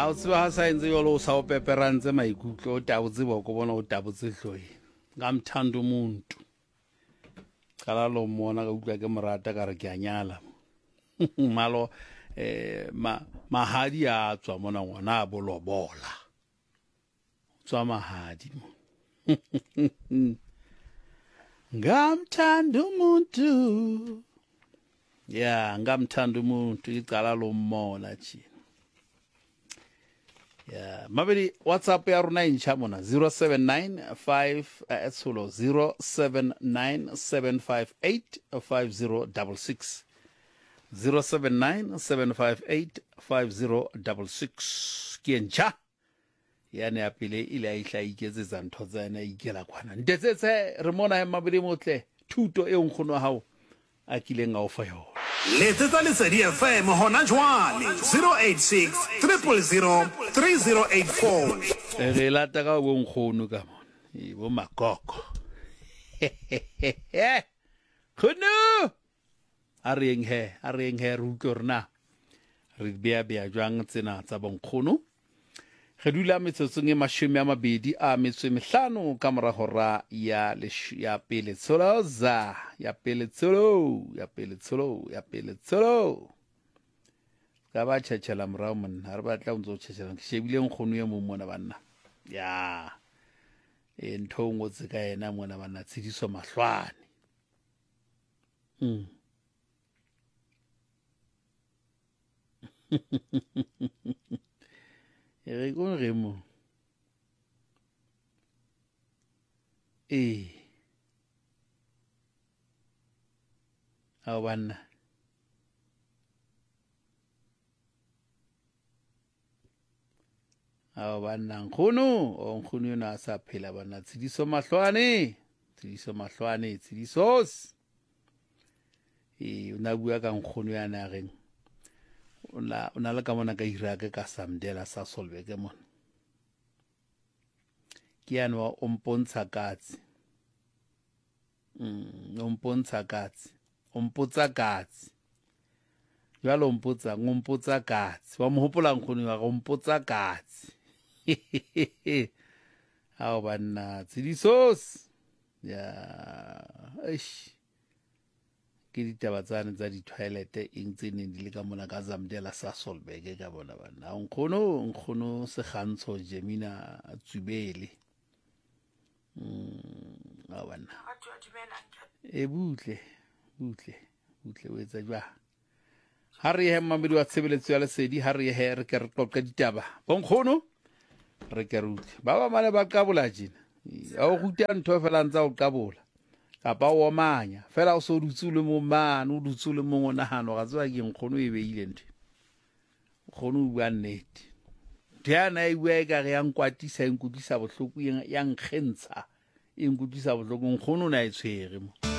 o tseba ha saenze yolo sa o peperantse maikutlo o tabotse bo ko bona o tabotse hloi ngamthando umuntu kala lo mona ka utlwa ke morata ka re ke anyala malo mahadi a tswa mona ngwana a bolobola tswa mahadi mo ngamthando umuntu ya ngamthando umuntu icala lo mona chini ya mabedi WhatsApp ya runa intsha mona 0795 0797585066 0797585066 ke ntsha yane ya pele ile a ihla iketsetsa ntho tsa yena ikela kwana ntetsetse re mona mabedi motle thuto e nkgono hao a kileng a ofa yona letsetsa Lesedi FM hona jwale 086 000 3084 re lata ka bo nkgono ka mona bo makoko khono a reng he re utlwe rena re bea jwang tsena tsa bonkgono re dula metsotsong e 25 ka mora hora ya pele tsoloza ya pele tsolo ka ba tšhetšhela morao monna re batla ntse o tšhetšhela ke shebile nkgono ye mo mona banna ya ntho ngotse ka yena mona banna tshidiso mahlwane re go re mo a banna nkgono yona a sa phela bana tshidiso mahlwane tshidisos o na bua ka nkgono yana reng o na le ka mona ka Iraq ka Samdela sa Solveke mona ke yana wa ompontsha katsi jalo ngompotsa katsi wa mohopola nkgono wa ngompotsa katsi hao banna tsidisos ya ke ditaba tsane tsa di toilet eng tseneng di le ka mona ka Zamdela sa Solveke ka bona bana nkgono se gantsho Jemina Tsubele a bana butle o etsa jwa ha re he mamedi wa tshebeletso ya Lesedi ha re he re ke re qoqa ditaba bonkgono re ke rutle ba mane ba qabola jena a o ruta ntho fela ntsa o qabola kapa o manya fela o so dutsule mo mane o dutsule mo nahano ga tswa ke nkgono e beile ntwe nkgono o bua nnete diana e bua ka re yang kwatisa eng kutlisa bohloko yang kgentsha eng kutlisa bohloko nkgono na e tshwere mo